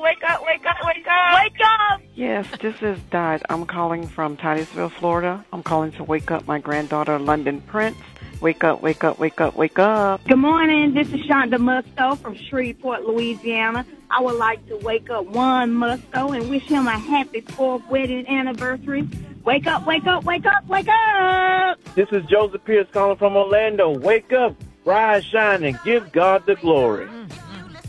Wake up, wake up, wake up. Wake up. Yes, this is Dot. I'm calling from Titusville, Florida. I'm calling to wake up my granddaughter, London Prince. Wake up, wake up, wake up, wake up. Good morning. This is Shonda Musto from Shreveport, Louisiana. I would like to wake up Juan Musto and wish him a happy 4th wedding anniversary. Wake up, wake up, wake up, wake up. This is Joseph Pierce calling from Orlando. Wake up, rise, shine, and give God the glory.